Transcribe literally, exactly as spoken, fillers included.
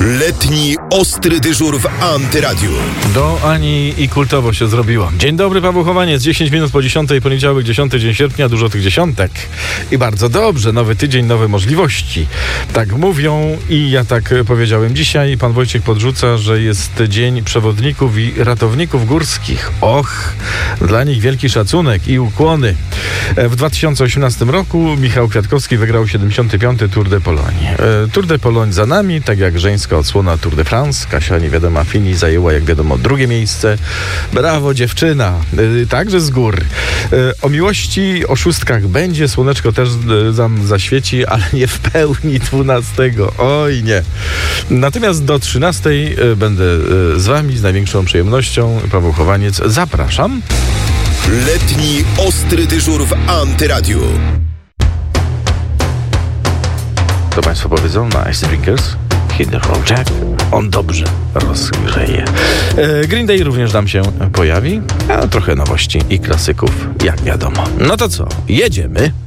Letni ostry dyżur w Antyradiu. Do Ani i kultowo się zrobiło. Dzień dobry, Paweł Chowaniec. dziesięć minut po dziesiątej, poniedziałek, dziesiąty dzień sierpnia, dużo tych dziesiątek. I bardzo dobrze, nowy tydzień, nowe możliwości. Tak mówią i ja tak powiedziałem dzisiaj. Pan Wojciech podrzuca, że jest dzień przewodników i ratowników górskich. Och, dla nich wielki szacunek i ukłony. W dwa tysiące osiemnastym roku Michał Kwiatkowski wygrał siedemdziesiąty piąty Tour de Pologne. Tour de Pologne za nami, tak jak żeńska odsłona Tour de France. Kasia nie wiadomo Fini zajęła, jak wiadomo, drugie miejsce. Brawo, dziewczyna. Także z gór. O miłości, o szóstkach będzie. Słoneczko też tam zaświeci, ale nie w pełni dwunastego. Oj nie. Natomiast do trzynastej będę z wami z największą przyjemnością. Paweł Chowaniec. Zapraszam. Letni ostry dyżur w Antyradiu. To państwo powiedzą na Ice Drinkers. Hit the road Jack. On dobrze rozgrzeje. E, Green Day również nam się pojawi. A trochę nowości i klasyków, jak wiadomo. No to co? Jedziemy.